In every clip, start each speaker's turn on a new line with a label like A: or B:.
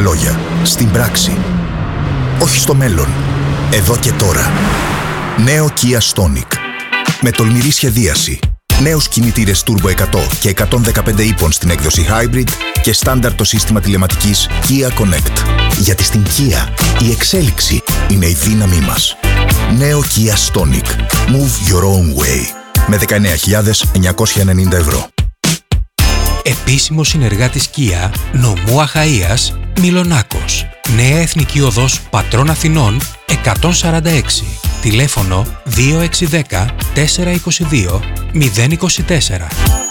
A: λόγια, στην πράξη. Όχι στο μέλλον, εδώ και τώρα. Νέο Kia Stonic. Με τολμηρή σχεδίαση. Νέους κινητήρες Turbo 100 και 115 ύπων στην έκδοση Hybrid και στάνταρ το σύστημα τηλεματικής Kia Connect. Γιατί στην Kia η εξέλιξη είναι η δύναμή μας. Νέο Kia Stonic. Move your own way. Με 19.990 ευρώ.
B: Επίσημος συνεργάτης Kia, νομού Αχαΐας, Μιλονάκος. Νέα Εθνική Οδός Πατρών Αθηνών 146. Τηλέφωνο 2610 422 024.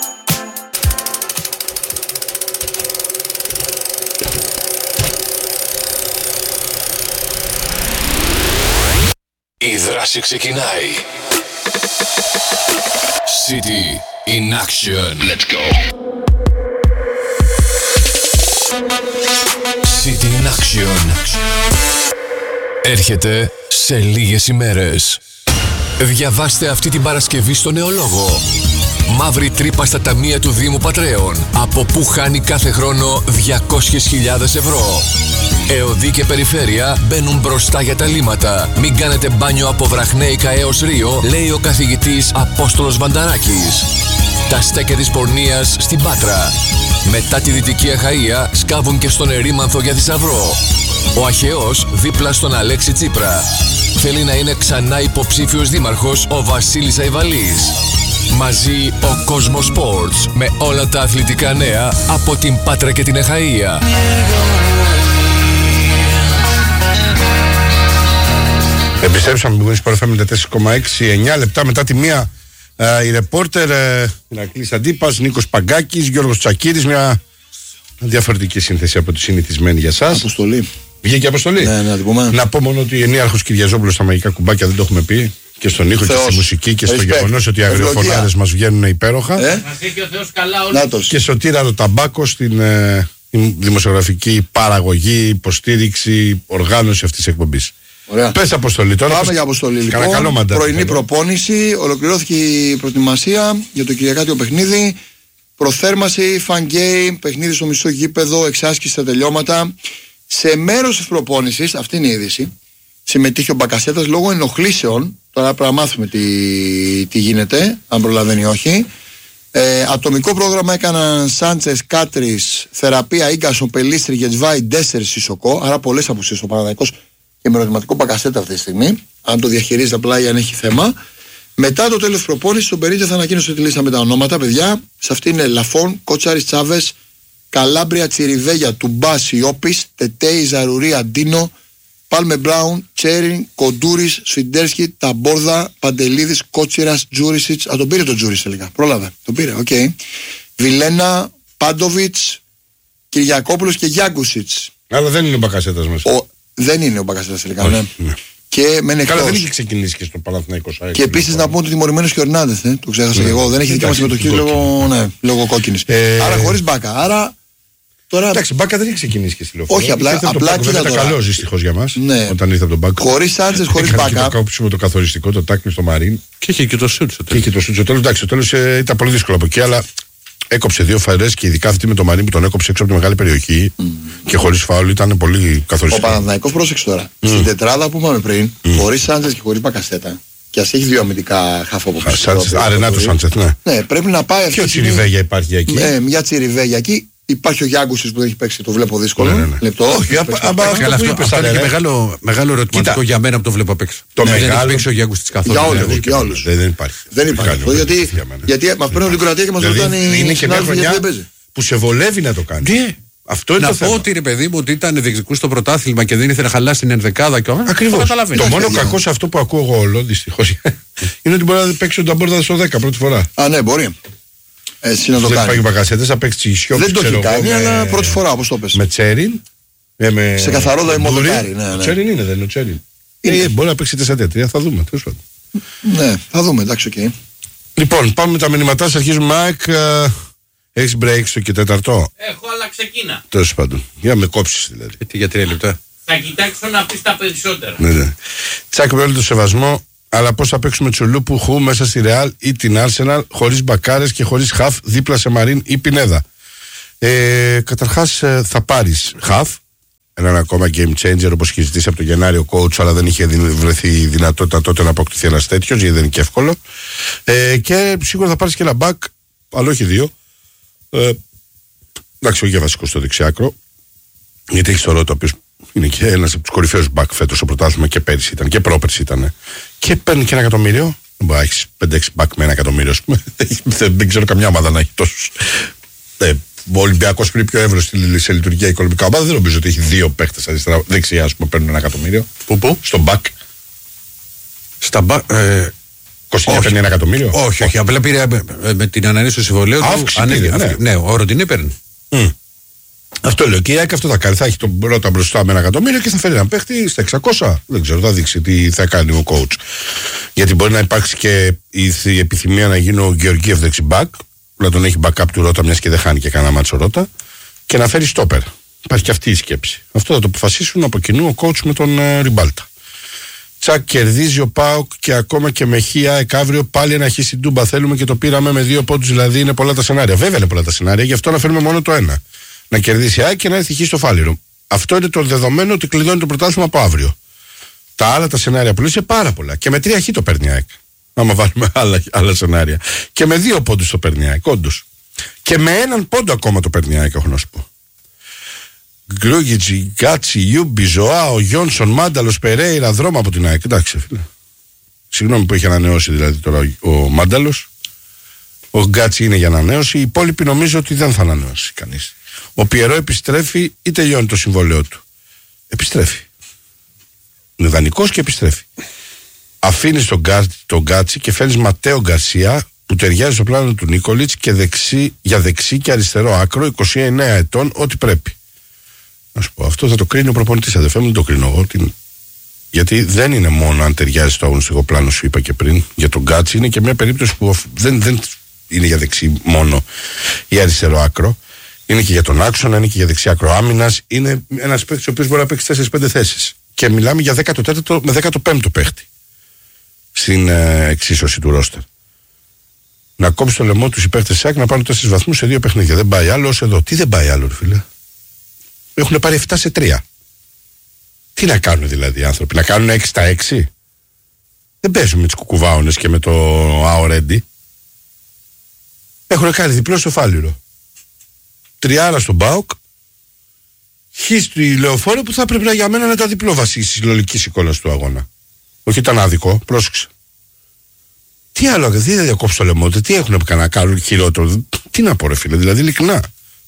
C: Η δράση ξεκινάει. City in action. Let's go. City in action. Έρχεται σε λίγες ημέρες. Διαβάστε αυτή την Παρασκευή στο Νεολόγο. Μαύρη τρύπα στα ταμεία του Δήμου Πατρέων. Από που χάνει κάθε χρόνο 200.000 ευρώ. ΕΟΔΗ και Περιφέρεια μπαίνουν μπροστά για τα λύματα. Μην κάνετε μπάνιο από Βραχνέικα έως Ρίο, λέει ο καθηγητής Απόστολος Βανταράκης. Τα στέκια της πορνείας στην Πάτρα. Μετά τη Δυτική Αχαΐα σκάβουν και στον Ερήμανθο για θησαυρό. Ο Αχαιός δίπλα στον Αλέξη Τσίπρα. Θέλει να είναι ξανά υποψήφιος δήμαρχος ο Βασίλης Αϊβαλής. Μαζί ο Κόσμος Sports με όλα τα αθλητικά νέα από την Πάτρα και την Αχαΐα.
D: Επιστρέψαμε με Sport FM 4,6, 9 λεπτά μετά τη μία. Η ρεπόρτερ Ηρακλής Αντίπας, Νίκος Παγκάκης, Γιώργος Τσακύρης. Μια διαφορετική σύνθεση από τη συνηθισμένη για σας.
E: Αποστολή.
D: Βγήκε αποστολή.
E: Ναι, να την πούμε.
D: Να πω μόνο ότι ενίαρχος Κυριαζόπουλος στα μαγικά κουμπάκια δεν το έχουμε πει. Και στον ήχο και στη μουσική και στο γεγονός ότι οι αγριοφωνάδες μας βγαίνουν υπέροχα.
F: Μας έχει ο Θεός καλά όλους.
D: Και Σωτήρα το Ταμπάκο στην δημοσιογραφική παραγωγή, υποστήριξη, οργάνωση αυτής της εκπομπής.
E: Ωραία.
D: Πες αποστολή τώρα.
E: Πάμε για αποστολή λοιπόν. Πρωινή προπόνηση. Ολοκληρώθηκε η προετοιμασία για το Κυριακάτιο παιχνίδι. Προθέρμαση, fan game, παιχνίδι στο μισό γήπεδο, εξάσκηση στα τελειώματα. Σε μέρος της προπόνησης, αυτή είναι η είδηση, συμμετείχε ο Μπακασέτας λόγω ενοχλήσεων. Τώρα πρέπει να μάθουμε τι γίνεται, αν προλαβαίνει ή όχι. Ατομικό πρόγραμμα έκαναν Σάντσες, Κάτρις, Θεραπεία, Ίγκασον, Πελίστρη, Γετβάη, Ντέσσερ, Σισοκό. Άρα πολλές απουσίες ο Παναθηναϊκός και με ερωτηματικό Μπακασέτα αυτή τη στιγμή. Αν το διαχειρίζεται απλά ή αν έχει θέμα. Μετά το τέλος της προπόνησης, ο Μπερίτζα θα ανακοίνωσε τη λίστα με τα ονόματα, παιδιά. Σε αυτή είναι Λαφών, Κότσαρης, Τσάβες, Καλάμπρια, Τσιριβέγια, Τουμπά, Ιόπης, Τετέι, Ζαρουρία, Ντίνο, Πάλμε Μπράουν, Τσέριν, Κοντούρης, Σφιντέρσκι, Ταμπόρδα, Παντελίδης, Κότσιρας, Τζούρισιτς. Α, τον πήρε τον Τζούρισιτς τελικά. Πρόλαβε. Τον πήρε, οκ. Βιλένα, Πάντοβιτς, Κυριακόπουλος και Γιάγκουσιτς.
D: Αλλά δεν είναι ο Μπακασέτας μας.
E: Δεν είναι ο Μπακασέτας τελικά, ναι. Και
D: καλά, δεν είχε ξεκινήσει και στο Παναθηναϊκό site.
E: Και επίσης να πούμε ότι τιμωρημένος και ο Ερνάντες, το ξέχασα και εγώ. Δεν έχει δικαίωμα συμμετοχή λόγω κόκκινης. Άρα χωρίς Μπάκα. Άρα τώρα.
D: Εντάξει, Μπάκα δεν έχει ξεκινήσει και στη Λεωφόρο.
E: Όχι, απλά
D: κοίτα τώρα. Καλό δυστυχώς για μας.
E: Ναι.
D: Όταν ήρθε από τον Μπάκα.
E: Χωρίς Σάντσες, χωρίς Μπάκα.
D: Το κάψιμο το καθοριστικό, το τάκλι στο Μαρίν.
G: Και είχε και το σούτ στο
D: τέλος. Εντάξει, το τέλος ήταν πολύ δύσκολο από εκεί, αλλά έκοψε δύο φορές και ειδικά αυτή με το Μαρίν που τον έκοψε έξω από τη μεγάλη περιοχή και χωρίς φάουλ ήταν πολύ καθοριστικό.
E: Ο Παναθηναϊκός, πρόσεξε τώρα. Στην τετράδα που είπαμε πριν, χωρίς Σάντσες και χωρίς Μπακασέτα, και ας έχει δύο αμυντικά χάφο από πίσω.
D: Αρενάτο Σάντσες, ναι.
E: Ναι, πρέπει να πάει αυτή.
D: Και ο Τσιριβέγια υπάρχει εκεί.
E: Ναι, μια Τσιριβέγια εκεί. Υπάρχει ο Γιάγκουσης που δεν έχει παίξει, το βλέπω δύσκολο.
D: Ναι.
E: Λεπτό.
D: Όχι,
G: αυτό είναι και μεγάλο ερωτηματικό για μένα που το βλέπω απ' έξω.
D: Το
G: δεν
D: μεγάλο.
G: έχει παίξει ο Γιάγκουσης καθόλου.
E: Για όλους.
D: Δεν υπάρχει.
E: Δεν υπάρχει. Γιατί μας παίρνουν την Κροατία και μας ρωτάνε
D: είναι και μια χρονιά που σε βολεύει να το κάνει. Αυτό είναι
G: να
D: το θέμα.
G: πω ότι ρε παιδί μου ότι ήταν διεκδικούς στο πρωτάθλημα και δεν ήθελε να χαλάσει την ενδεκάδα και όλα.
D: Ακριβώς. Το μόνο κακό σε αυτό που ακούω εγώ όλο δυστυχώς είναι ότι μπορεί να παίξει ο Ταμπόρδα στο 10 πρώτη φορά.
E: Α, ναι, μπορεί. Εσύ να το κάνει.
D: Θα παίξει Τσιγισιό.
E: Δεν το έχει κάνει, αλλά πρώτη φορά όπως το πες.
D: Με Τσέριν.
E: Σε καθαρό δοκάρι.
D: Τσέριν είναι, δεν είναι ο Τσέριν. Μπορεί να παίξει 4-3, θα δούμε.
E: Ναι, θα δούμε, εντάξει, οκ.
D: Λοιπόν, πάμε με τα μηνυματά. Αρχίζουμε, Μάικ. Έχεις break στο και τέταρτο.
F: Έχω, αλλά ξεκίνα.
D: Τέλος πάντων. Για να με κόψεις δηλαδή.
G: Για 3 λεπτά.
F: Θα κοιτάξω να πεις τα περισσότερα.
D: Ναι. Τσάκ, με όλο το σεβασμό. Αλλά πώς θα παίξουμε Τσουλούπου, Χου μέσα στη Ρεάλ ή την Άρσεναλ χωρίς μπακάρες και χωρίς χαφ δίπλα σε Μαρίν ή Πινέδα. Καταρχάς θα πάρεις χαφ έναν ακόμα game changer, όπως είχε ζητήσει από τον Γενάρη ο coach, αλλά δεν είχε βρεθεί δυνατότητα τότε να αποκτηθεί ένας τέτοιος, γιατί δεν είναι και εύκολο. Και σίγουρα θα πάρεις και ένα back, αλλά όχι δύο. Εντάξει, όχι για βασικό στο δεξιάκρο, γιατί έχει το Ρότα, ο οποίος είναι και ένας από τους κορυφαίους back φέτος στο πρωτάθλημα, και πέρυσι ήταν και πρόπερσι ήταν. Και παίρνει και 1 εκατομμύριο. Δεν μπορεί να έχει 5-6 back με 1 εκατομμύριο, ας πούμε. Δεν ξέρω καμιά ομάδα να έχει τόσους. Ο Ολυμπιακός πριν πιο εύρωστη σε λειτουργία οικονομικά ομάδα, δεν νομίζω ότι έχει 2 παίχτες αριστερά, δεξιά, ας πούμε, παίρνουν 1 εκατομμύριο. Πού? Στο back.
G: Στα back.
D: Κωνσταντίνο παίρνει 1 εκατομμύριο.
G: Όχι. Απλά πήρε με την ανανέωση του συμβολέου του. Ναι, ο Ροντινέ παίρνει.
D: Αυτό λέω. Και η ΑΕΚ αυτό θα κάνει. Θα έχει τον πρώτα μπροστά με 1 εκατομμύριο και θα φέρει έναν παίχτη στα 600. Δεν ξέρω, θα δείξει τι θα κάνει ο coach. Γιατί μπορεί να υπάρξει και η επιθυμία να γίνει ο Γεωργίευ δεξιμπάκ, να τον έχει backup του Ρότα, μιας και δεν χάνει και κανένα μάτσο Ρότα, και να φέρει στόπερ. Υπάρχει και αυτή η σκέψη. Αυτό θα το αποφασίσουν από κοινού ο coach με τον Ριμπάλτα. Τσακ, κερδίζει ο ΠΑΟΚ και ακόμα και με χ αύριο πάλι ένα χ στην Τούμπα θέλουμε και το πήραμε με 2 πόντους, δηλαδή είναι πολλά τα σενάρια. Βέβαια είναι πολλά τα σενάρια, γι' αυτό να φέρουμε μόνο το ένα. Να κερδίσει η ΑΕΚ και να έρθει χ στο Φάληρο. Αυτό είναι το δεδομένο ότι κλειδώνει το πρωτάθλημα από αύριο. Τα άλλα τα σενάρια που λέει είναι πάρα πολλά. Και με 3 χ το παίρνει η ΑΕΚ. Άμα βάλουμε άλλα σενάρια. Και με 2 πόντους το παίρνει η ΑΕΚ, όντως. Και με 1 πόντο ακόμα το παίρνει η ΑΕΚ, έχω να σου πω. Γκρούγιτζι, Γκάτσι, Ιούμπι, Ζωάο, Γιόνσον, Μάνταλος, Περέιρα, δρόμο από την ΑΕΚ. Εντάξει, φίλε. Συγγνώμη που έχει ανανεώσει δηλαδή τώρα ο Μάνταλος. Ο Γκάτσι είναι για ανανέωση. Οι υπόλοιποι νομίζω ότι δεν θα ανανεώσει κανείς. Ο Πιερό επιστρέφει ή τελειώνει το συμβόλαιό του? Επιστρέφει. Είναι δανεικός και επιστρέφει. Αφήνεις τον Γκάτσι και φέρνεις Ματέο Γκαρσία, που ταιριάζει στο πλάνο του Νίκολιτς και για δεξί και αριστερό άκρο, 29 ετών, ό,τι πρέπει. Να σου πω, αυτό θα το κρίνει ο προπονητής, αδερφέ μου, δεν το κρίνω εγώ. Γιατί δεν είναι μόνο αν ταιριάζει στο αγωνιστικό πλάνο, σου είπα και πριν, για τον Γκάτσι, είναι και μια περίπτωση που δεν είναι για δεξί μόνο ή αριστερό άκρο. Είναι και για τον άξονα, είναι και για δεξί άκρο άμυνας. Είναι ένας παίκτης ο οποίος μπορεί να παίξει 4-5 θέσεις. Και μιλάμε για 14ο με 15ο παίχτη στην εξίσωση του ρόστερ. Να κόψει το λαιμό του οι παίκτες ΣΑΚ να πάρουν 4 βαθμούς σε 2 παιχνίδια. Δεν πάει άλλο ως εδώ. Τι δεν πάει άλλο, ρε φίλε? Έχουν πάρει 7 σε 3. Τι να κάνουν δηλαδή οι άνθρωποι? Να κάνουν 6 στα 6? Δεν παίζουν με τις κουκουβάονες και με το αορέντι. Έχουν κάνει διπλό στο Φάληρο. 3 στον ΠΑΟΚ. Χ στη Λεωφόρο, που θα πρέπει να για μένα να τα διπλό βασίσει τη συλλογική εικόνα του αγώνα. Όχι, ήταν άδικο, πρόσεξε. Τι άλλο, δεν διακόψει το λαιμό, τι έχουν να κάνουν χειρότερο? Τι να πω, ρε φίλε, δηλαδή ειλικρινά.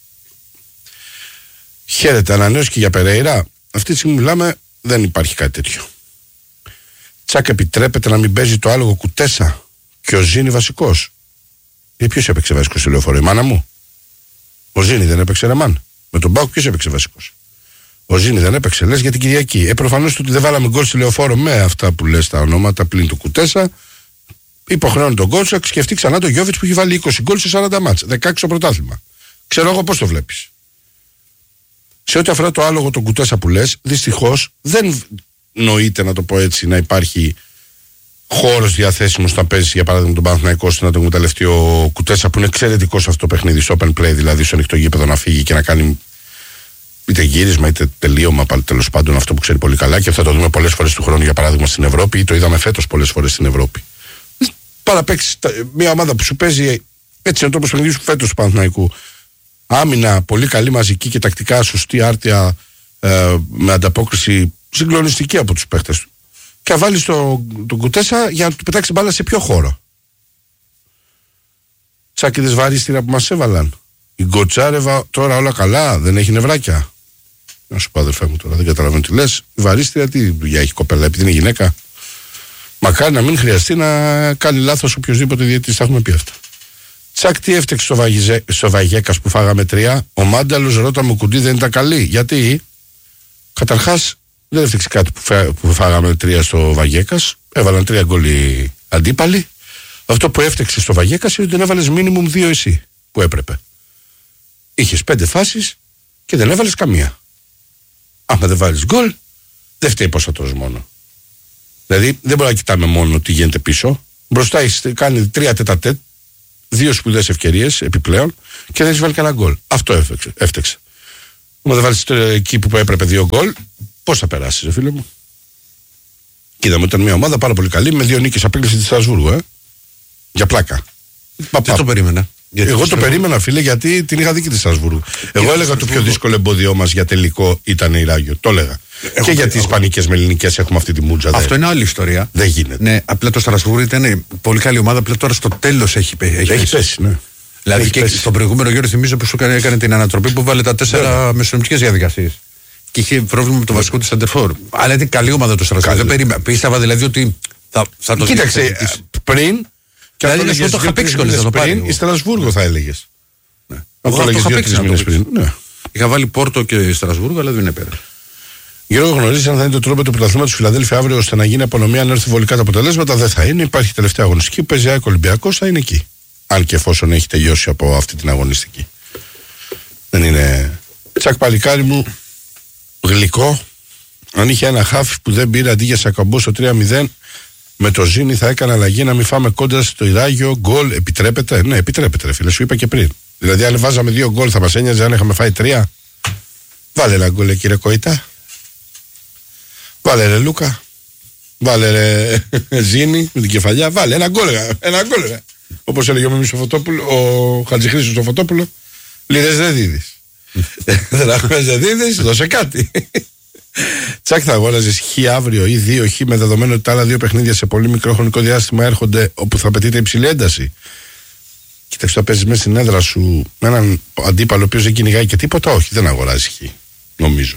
D: Χαίρεται, ανανέωση και για Περέιρα. Αυτή τη στιγμή μιλάμε, δεν υπάρχει κάτι τέτοιο. Τσακ, επιτρέπεται να μην παίζει το άλογο Κουτέσα και ο Ζήνη βασικός? Ποιος έπαιξε βασικός στη Λεωφόρο, η μάνα μου? Ο Ζήνη δεν έπαιξε, ρε μάν? Με τον Μπάουκ ποιος έπαιξε βασικός? Ο Ζήνη δεν έπαιξε, λες για την Κυριακή. Προφανώς ότι δεν βάλαμε γκολ στη Λεωφόρο με αυτά που λες τα ονόματα πλην του Κουτέσα. Υποχρεώνει τον γκολ, σκεφτεί ξανά τον Γιώβιτς που έχει βάλει 20 γκολ σε 40 μάτς, 16 στο πρωτάθλημα. Ξέρω εγώ πώς το βλέπεις. Σε ό,τι αφορά το άλογο τον Κουτέσα που λες, δυστυχώς δεν νοείται, να το πω έτσι, να υπάρχει χώρος διαθέσιμος όταν παίζει για παράδειγμα τον Παναθηναϊκό, να τον εκμεταλλευτεί ο Κουτέσα, που είναι εξαιρετικό σε αυτό το παιχνίδι, στο open play, δηλαδή στο ανοιχτό γήπεδο, να φύγει και να κάνει είτε γύρισμα είτε τελείωμα, πάλι τέλος πάντων, αυτό που ξέρει πολύ καλά, και θα το δούμε πολλές φορές του χρόνου για παράδειγμα στην Ευρώπη, ή το είδαμε φέτος πολλές φορές στην Ευρώπη. Παραπέξει μια ομάδα που σου παίζει έτσι, είναι ο τρόπος παιχνιδιού σου φέτος του Παναθηναϊκού. Άμυνα πολύ καλή, μαζική και τακτικά σωστή, άρτια, με ανταπόκριση συγκλονιστική από τους παίχτες του. Και βάλει τον Κουτέσα για να του πετάξει μπάλα σε ποιο χώρο? Τσάκηδες βαρύστηρα που μας έβαλαν. Η Γκοτσάρεβα τώρα όλα καλά, δεν έχει νευράκια? Να σου πω, αδερφέ μου, τώρα δεν καταλαβαίνω τι λες. Η βαρύστηρα τι δουλειά έχει κοπέλα, επειδή είναι γυναίκα? Μακάρι να μην χρειαστεί να κάνει λάθος οποιοδήποτε διαιτητής, τα έχουμε πει αυτά. Τσακ, τι έφτεξε στο Βαγέκας που φάγαμε 3? Ο Μάνταλος, Ρώτα μου κουντί, δεν ήταν καλή? Γιατί? Καταρχάς δεν έφτιαξε κάτι που φάγαμε 3 στο Βαγέκας. Έβαλαν 3 γκολ οι αντίπαλοι. Αυτό που έφτιαξε στο Βαγέκας είναι ότι δεν έβαλες μίνιμουμ 2 εσύ που έπρεπε. Είχες 5 φάσεις και δεν έβαλες καμία. Άμα δεν βάλεις γκολ, δεν φταίει ποσοτός μόνο. Δηλαδή δεν μπορούμε να κοιτάμε μόνο τι γίνεται πίσω. Μπροστά έχεις κάνει 3 τετατέτ, 2 σπουδαίες ευκαιρίες επιπλέον και δεν έχεις βάλει κανένα γκολ. Αυτό έφτιαξε. Μα δεν βάλεις εκεί που έπρεπε 2 γκολ, πώς θα περάσεις, φίλε μου? Κοίταμε, ήταν μια ομάδα πάρα πολύ καλή με 2 νίκες απέκλεισε τη Στρασβούργου, Για πλάκα.
G: Δεν το περίμενα.
D: Εγώ το περίμενα, φίλε, γιατί την είχα δει και τη Στρασβούργου. Εγώ έλεγα το πιο δύσκολο εμπόδιό μας για τελικό ήταν η Ράγιο. Το έλεγα. Και για τις ισπανικές με ελληνικές έχουμε αυτή τη μούτζα.
G: Αυτό είναι άλλη ιστορία.
D: Δεν γίνεται.
G: Ναι, απλά το Στρασβούργο ήταν πολύ καλή ομάδα, απλά τώρα στο τέλος έχει
D: πέσει. Ναι.
G: Δηλαδή και στον προηγούμενο γύρο θυμίζω που σου έκανε την ανατροπή που βάλε τα 4 μεσονομικές διαδικασίες. Και είχε πρόβλημα με το βασικό του σεντερφόρ. Αλλά ήταν καλή ομάδα το Στρασβούργο. Δεν περίμενα. Πίστευα δηλαδή ότι θα το
D: κοίταξε πριν. Και
G: δηλαδή αυτό το είχα παίξει κιόλας.
D: Πριν η Στρασβούργο θα έλεγες.
G: Εγώ το είχα παίξει 2 μήνες πριν. Είχα βάλει Πόρτο και Στρασβούργο, αλλά δεν έπαιρνε.
D: Γιώργο, γνωρίζεις αν θα είναι το τρόπο του πρωταθλήματος του Φιλαδέλφια αύριο ώστε να γίνει απονομία αν έρθουν βολικά τα αποτελέσματα? Δεν θα είναι. Υπάρχει τελευταία αγωνιστική. Παίζει ΑΕΚ Ολυμπιακός, θα είναι εκεί. Αν και εφόσον έχει τελειώσει από αυτή την αγωνιστική. Δεν είναι. Τσακ παλικάρι μου, γλυκό. Αν είχε ένα χάφι που δεν πήρε αντί για Σακαμπό στο 3-0, με το Ζήνη θα έκανε αλλαγή να μην φάμε κόντρα στο Ιράγιο. Γκολ επιτρέπεται? Ναι, επιτρέπεται, ρε φίλε, σου είπα και πριν. Δηλαδή, αν βάζαμε 2 γκολ θα μας ένοιαζε αν είχαμε φάει 3. Βάλε ένα γκολ, κύριε Κοϊτά. Βάλε ρε Λούκα. Βάλε ρε Ζήνη με την κεφαλιά. Βάλε ένα γκολ. Όπως έλεγε ο Χατζηχρήστος στο Φωτόπουλο, λίρες δεν δίδεις. Δεν δίδεις, δώσε κάτι. Τσακ, θα αγόραζες χ αύριο ή 2 χ με δεδομένο ότι τα άλλα 2 παιχνίδια σε πολύ μικρό χρονικό διάστημα έρχονται όπου θα απαιτείται υψηλή ένταση? Κοίταξε, θα παίζεις μέσα στην έδρα σου με έναν αντίπαλο ο οποίος δεν κυνηγάει και τίποτα. Όχι, δεν αγοράζει χ, νομίζω.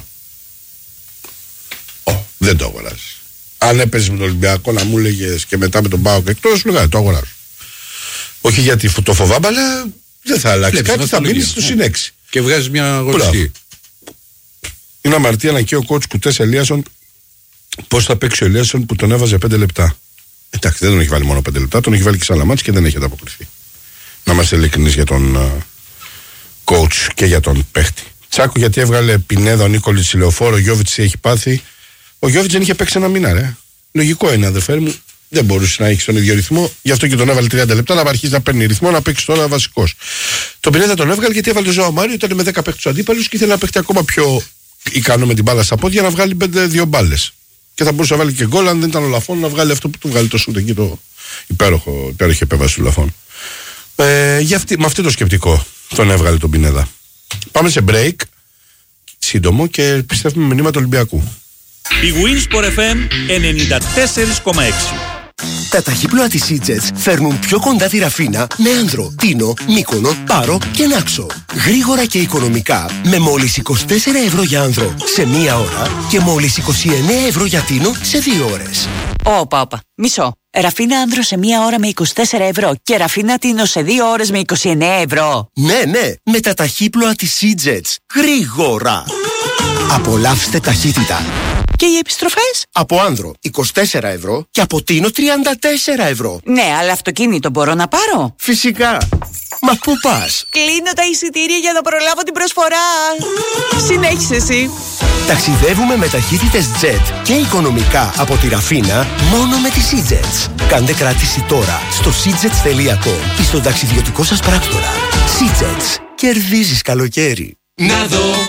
D: Δεν το αγοράζει. Αν έπαιζε με τον Ολυμπιακό να μου έλεγες και μετά με τον ΠΑΟΚ εκτός, σου λέγανε το αγοράζω. Όχι γιατί το φοβάμαι, αλλά δεν θα αλλάξει κάτι, θα μείνει στο συνέξι.
G: Και βγάζει μια αγωνιστική.
D: Είναι αμαρτία να και ο κόουτς Κουτές Ελίασον πώς θα παίξει ο Ελίασον που τον έβαζε 5 λεπτά. Εντάξει, δεν τον έχει βάλει μόνο 5 λεπτά, τον έχει βάλει και σε άλλα μάτς και δεν έχει ανταποκριθεί. Να είμαστε ειλικρινείς για τον coach και για τον παίχτη. Τσάκου, γιατί έβγαλε Πινέδα ο Νίκολιτς Λεωφόρο, ο Γιώβιτς είχε πάθει. Ο Γιώβιτς δεν είχε παίξει ένα μήνα, ρε. Λογικό είναι, αδερφέ μου. Δεν μπορούσε να έχει τον ίδιο ρυθμό, γι' αυτό και τον έβαλε 30 λεπτά να αρχίσει να παίρνει ρυθμό, να παίξει τώρα βασικός. Τον Πινέδα τον έβγαλε γιατί έβαλε τον Ζωά Μάριο, ήταν με 10 παίκτες αντίπαλους και ήθελε να παίξει ακόμα πιο ικανό με την μπάλα στα πόδια, να βγάλει 5-2 μπάλες. Και θα μπορούσε να βάλει και γκολ αν δεν ήταν ο Λαφών να βγάλει αυτό που του βγάλει το σούτ εκεί, το υπέροχη επέμβαση του Λαφών. Με αυτό το σκεπτικό τον έβγαλε τον Πινέδα. Πάμε σε break σύντομο και επιστρέφουμε με μηνύματα Ολυμπιακού.
H: Η Winsport FM 94,6.
I: Τα ταχύπλοα της Eatjets φέρνουν πιο κοντά τη Ραφίνα με Άνδρο, Τίνο, Μύκονο, Πάρο και Νάξο. Γρήγορα και οικονομικά με μόλις 24 ευρώ για Άνδρο σε 1 ώρα και μόλις 29 ευρώ για Τίνο σε 2 ώρες.
J: Όπα, μισό. Ραφίνα Άνδρο σε 1 ώρα με 24 ευρώ και Ραφίνα Τίνο σε 2 ώρες με 29 ευρώ.
I: Ναι, με τα ταχύπλοα της Eatjets. Γρήγορα. Απολαύστε ταχύτητα.
J: Και οι επιστροφές?
I: Από Άνδρο 24 ευρώ και από Τίνο 34 ευρώ.
J: Ναι, αλλά αυτοκίνητο μπορώ να πάρω?
I: Φυσικά. Μα πού πας?
J: Κλείνω τα εισιτήρια για να προλάβω την προσφορά. Συνέχισε εσύ.
I: Ταξιδεύουμε με ταχύτητες jet και οικονομικά από τη Ραφίνα μόνο με τις Eatjets. Κάντε κράτηση τώρα στο seatjets.com ή στον ταξιδιωτικό σας πράκτορα. Eatjets. Κερδίζεις καλοκαίρι.
C: Να δω